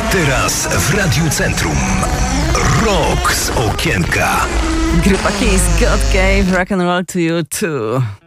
Teraz w Radiu Centrum. Rock z okienka. Grupa Kiss, God gave rock and roll to you too.